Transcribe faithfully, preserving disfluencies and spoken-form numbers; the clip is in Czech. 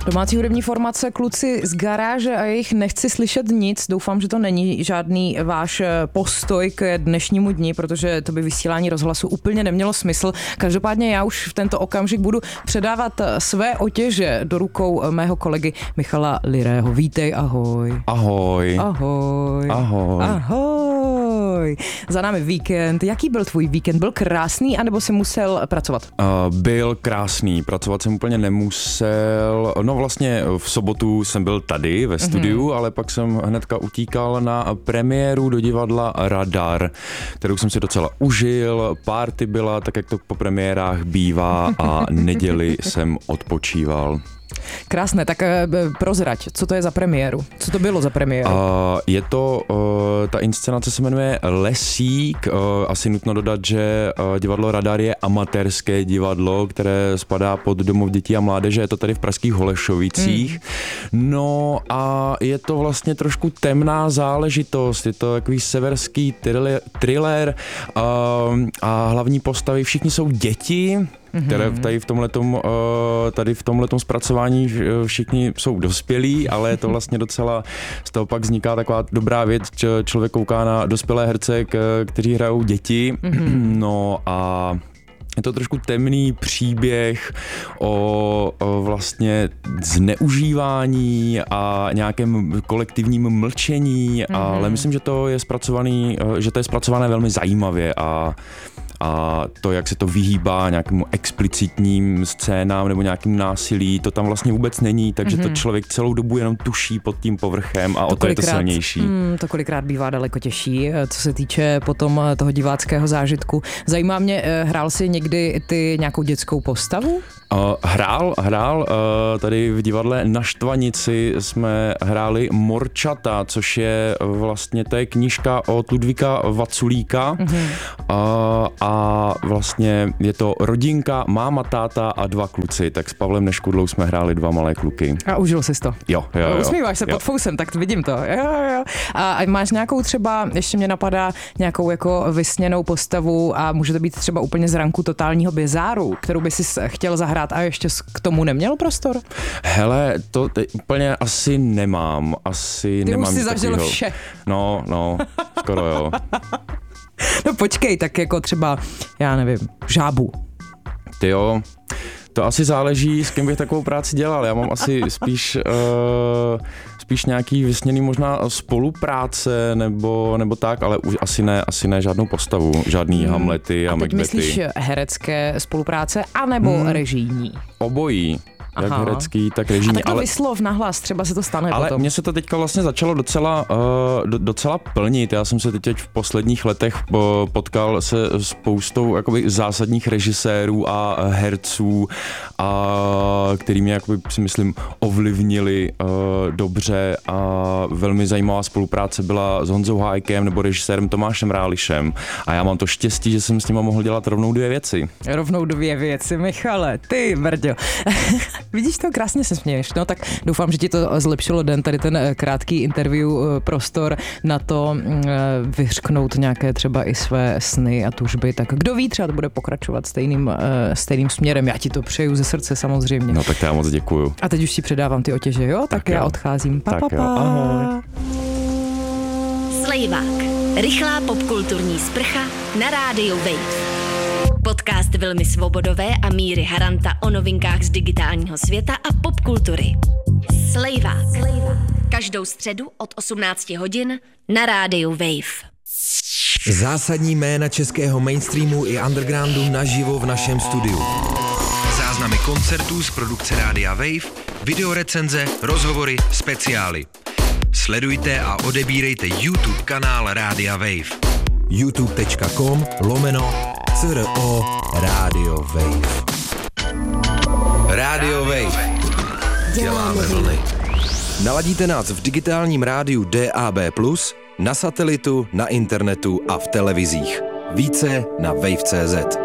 Domácí hudební formace Kluci z garáže a jejich Nechci slyšet nic. Doufám, že to není žádný váš postoj k dnešnímu dni, protože to by vysílání rozhlasu úplně nemělo smysl. Každopádně já už v tento okamžik budu předávat své otěže do rukou mého kolegy Michala Lirého. Vítej, ahoj. Ahoj. Ahoj. Ahoj. Ahoj. Za námi víkend. Jaký byl tvůj víkend? Byl krásný, anebo jsi musel pracovat? Uh, byl krásný. Pracovat jsem úplně nemusel. No vlastně v sobotu jsem byl tady ve studiu, mm-hmm. ale pak jsem hnedka utíkal na premiéru do divadla Radar, kterou jsem si docela užil. Party byla tak, jak to po premiérách bývá a neděli jsem odpočíval. Krásné, tak prozrať, co to je za premiéru? Co to bylo za premiéru? Uh, je to, uh, ta inscenace se jmenuje Lesík, uh, asi nutno dodat, že uh, divadlo Radar je amatérské divadlo, které spadá pod Domov dětí a mládeže, je to tady v pražských Holešovicích. Hmm. No a je to vlastně trošku temná záležitost, je to takový severský thriller, thriller uh, a hlavní postavy, všichni jsou děti, které tady v tomhletom, tady v tomhletom zpracování všichni jsou dospělí, ale je to vlastně docela, z toho pak vzniká taková dobrá věc, že člověk kouká na dospělé herce, kteří hrajou děti, mm-hmm. no a je to trošku temný příběh o, o vlastně zneužívání a nějakém kolektivním mlčení, mm-hmm. ale myslím, že to je zpracovaný, že to je zpracované velmi zajímavě a A to, jak se to vyhýbá nějakému explicitním scénám nebo nějakým násilí, to tam vlastně vůbec není, takže mm-hmm. to člověk celou dobu jenom tuší pod tím povrchem a to o to je to silnější. Mm, to kolikrát bývá daleko těžší, co se týče potom toho diváckého zážitku. Zajímá mě, hrál jsi někdy ty nějakou dětskou postavu? Uh, hrál, hrál. Uh, tady v divadle Na Štvanici jsme hráli Morčata, což je vlastně, to je knížka od Ludvíka Vaculíka. Mm-hmm. Uh, a vlastně je to rodinka, máma, táta a dva kluci, tak s Pavlem Neškudlou jsme hráli dva malé kluky. A užil jsi to? Jo, jo, jo. Usmíváš se jo. pod fousem, tak vidím to. Jo, jo. A, a máš nějakou třeba, ještě mě napadá, nějakou jako vysněnou postavu a může to být třeba úplně z ranku totálního bizáru, kterou by si chtěl zahrát a ještě k tomu neměl prostor? Hele, to úplně asi nemám. Asi Ty nemám už si zažil takovýho. Vše. No, no, skoro jo. No počkej, tak jako třeba, já nevím, Žábu. Ty jo, to asi záleží, s kým bych takovou práci dělal. Já mám asi spíš, uh, spíš nějaký vysněný možná spolupráce nebo, nebo tak, ale už asi ne, asi ne žádnou postavu, žádný hmm. Hamlety a, a Macbethy. A teď myslíš herecké spolupráce anebo hmm. režijní? Obojí. Jak Aha. herecký, tak režijní. A tak to ale, vyslov nahlas, třeba se to stane ale potom. Mně se to teďka vlastně začalo docela, uh, docela plnit. Já jsem se teď v posledních letech potkal se spoustou jakoby zásadních režisérů a herců, a který mě jakoby, si myslím ovlivnili uh, dobře a velmi zajímavá spolupráce byla s Honzou Hájkem nebo režisérem Tomášem Rálišem a já mám to štěstí, že jsem s nima mohl dělat rovnou dvě věci. Rovnou dvě věci, Michale, ty brďo. Vidíš to, krásně se směješ, no tak doufám, že ti to zlepšilo den, tady ten krátký interview prostor na to vyřknout nějaké třeba i své sny a tužby, tak kdo ví, třeba to bude pokračovat stejným, stejným směrem, já ti to přeju ze srdce samozřejmě. No tak já moc děkuju. A teď už ti předávám ty otěže, jo? Tak, tak já jo. odcházím. Pa, tak pa, pa. Jo, ahoj. Slejvák, rychlá popkulturní sprcha na rádiu Wave. Podcast Vilmy Svobodové a Míry Haranta o novinkách z digitálního světa a popkultury. Slejvák. Každou středu od osmnácti hodin na rádiu Wave. Zásadní jména českého mainstreamu i undergroundu naživo v našem studiu. Záznamy koncertů z produkce Rádia Wave, videorecenze, rozhovory, speciály. Sledujte a odebírejte YouTube kanál Rádia Wave. youtube.com lomeno CRO Rádio Wave. Rádio Wave. Děláme vlny. Naladíte nás v digitálním rádiu D A B plus, na satelitu, na internetu a v televizích. Více na wave tečka cé zet.